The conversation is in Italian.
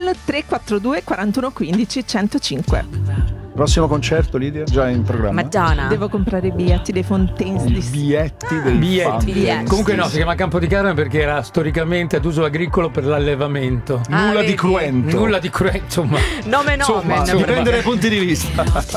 al 342 41 15 105. Prossimo concerto, Lidia? Già in programma? Maggiana. Devo comprare i biglietti dei Fontaines I di biglietti dei Biglietti. Comunque no, si chiama Campo di Carme perché era storicamente ad uso agricolo per l'allevamento. Nulla vedi? di cruento. Nulla di cruento, insomma. Nome. Insomma, dipende dai punti di vista.